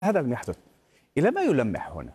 هذا لم يحدث. إلى ما يلمح هنا؟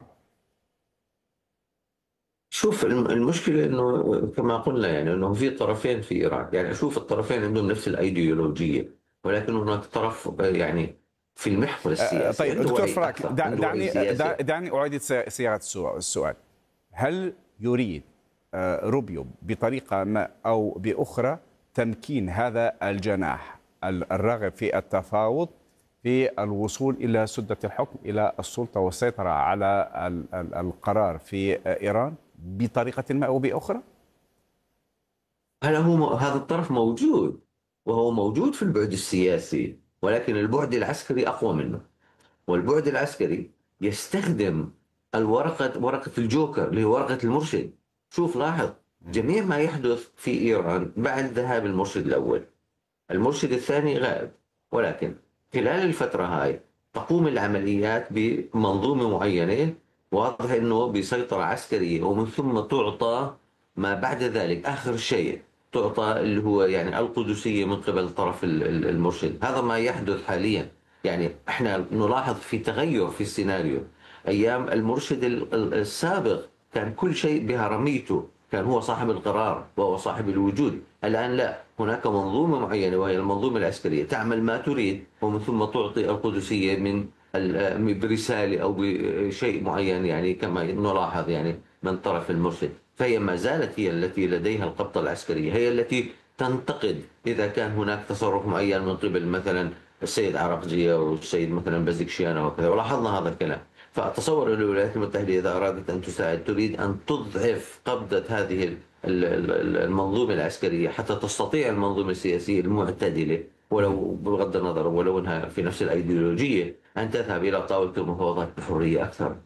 شوف المشكلة انه كما قلنا يعني انه في طرفين في ايران، يعني اشوف الطرفين عندهم نفس الايديولوجية، ولكن هناك طرف يعني في المحور السياسي طيب عنده دكتور وعي فراك، اكثر، عنده وعي سياسي. دعني أعيد صياغة السؤال. هل يريد روبيو بطريقة ما أو بأخرى تمكين هذا الجناح الراغب في التفاوض في الوصول إلى سدة الحكم، إلى السلطة والسيطرة على القرار في إيران بطريقة ما أو بأخرى؟ هلا هذا الطرف موجود، وهو موجود في البعد السياسي، ولكن البعد العسكري اقوى منه. والبعد العسكري يستخدم ورقة الجوكر اللي هي ورقة المرشد. شوف لاحظ، جميع ما يحدث في إيران بعد ذهاب المرشد الأول، المرشد الثاني غائب، ولكن خلال الفترة هاي تقوم العمليات بمنظومة معينة، واضح أنه بسيطرة عسكرية، ومن ثم تعطى ما بعد ذلك آخر شيء، تعطى اللي هو يعني القدسية من قبل طرف المرشد. هذا ما يحدث حاليا. يعني احنا نلاحظ في تغير في السيناريو. أيام المرشد السابق كان كل شيء بهرميته، كان هو صاحب القرار وهو صاحب الوجود. الآن لا، هناك منظومة معينة وهي المنظومة العسكرية تعمل ما تريد، ومن ثم تعطي القدسية برسالة أو بشيء معين، يعني كما نلاحظ يعني من طرف المرشد. فهي ما زالت هي التي لديها القبضة العسكرية، هي التي تنتقد إذا كان هناك تصرف معين من قبل مثلا السيد عرقجي أو السيد مثلا بزكشيان وكذا، ولاحظنا هذا الكلام. فأتصور أن الولايات المتحدة إذا أرادت أن تساعد تريد أن تضعف قبضة هذه المنظومة العسكرية حتى تستطيع المنظومة السياسية المعتدلة، ولو بغض النظر ولو أنها في نفس الأيديولوجية، أن تذهب إلى طاولة المفاوضات بحرية أكثر.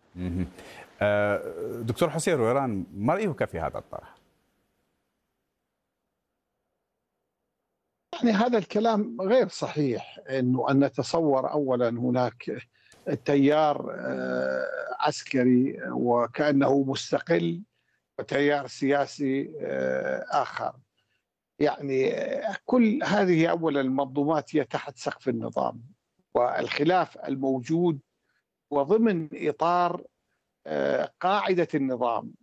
دكتور حسين رويران، ما رأيك في هذا الطرح؟ يعني هذا الكلام غير صحيح، انه ان نتصور اولا هناك تيار عسكري وكانه مستقل، وتيار سياسي اخر. يعني كل هذه اولا المنظومات هي تحت سقف النظام، والخلاف الموجود وضمن اطار قاعده النظام.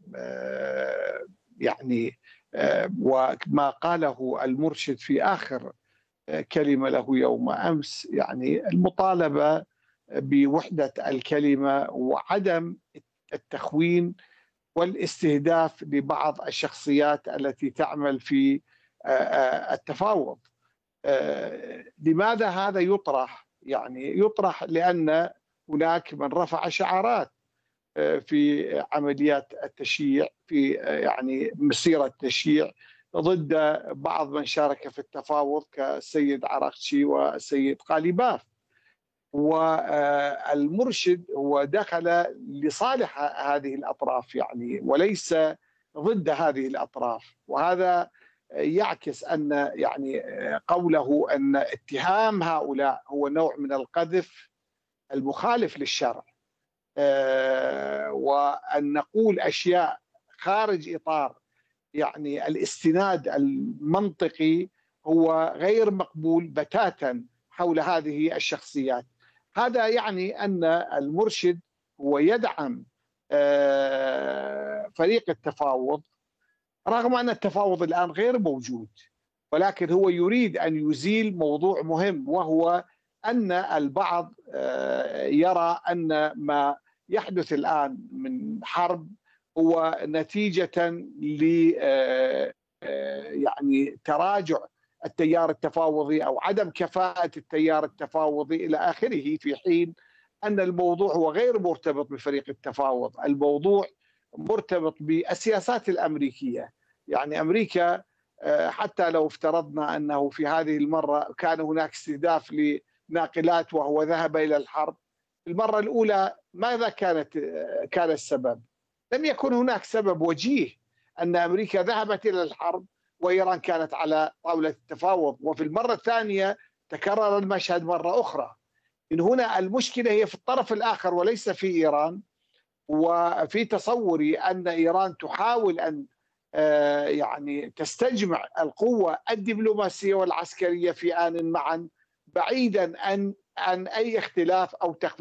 يعني وما قاله المرشد في آخر كلمة له يوم أمس، يعني المطالبة بوحدة الكلمة وعدم التخوين والاستهداف لبعض الشخصيات التي تعمل في التفاوض. لماذا هذا يطرح؟ يعني يطرح لأن هناك من رفع شعارات في عمليات التشييع، في يعني مسيرة التشييع ضد بعض من شارك في التفاوض كالسيد عراقشي والسيد قاليباف. والمرشد هو دخل لصالح هذه الأطراف يعني، وليس ضد هذه الأطراف. وهذا يعكس أن يعني قوله أن اتهام هؤلاء هو نوع من القذف المخالف للشرع، وأن نقول أشياء خارج إطار يعني الاستناد المنطقي هو غير مقبول بتاتا حول هذه الشخصيات. هذا يعني أن المرشد هو يدعم فريق التفاوض، رغم أن التفاوض الآن غير موجود، ولكن هو يريد أن يزيل موضوع مهم، وهو أن البعض يرى أن ما يحدث الآن من حرب هو نتيجة ل يعني تراجع التيار التفاوضي أو عدم كفاءة التيار التفاوضي إلى آخره، في حين أن الموضوع هو غير مرتبط بفريق التفاوض، الموضوع مرتبط بالسياسات الأمريكية. يعني أمريكا حتى لو افترضنا أنه في هذه المرة كان هناك استهداف لناقلات وهو ذهب إلى الحرب، المرة الأولى ماذا كان السبب؟ لم يكن هناك سبب وجيه أن أمريكا ذهبت إلى الحرب وإيران كانت على طاولة التفاوض. وفي المرة الثانية تكرر المشهد مرة أخرى. من هنا المشكلة هي في الطرف الآخر وليس في إيران. وفي تصوري أن إيران تحاول أن يعني تستجمع القوة الدبلوماسية والعسكرية في آن معا، بعيدا عن عن أي اختلاف أو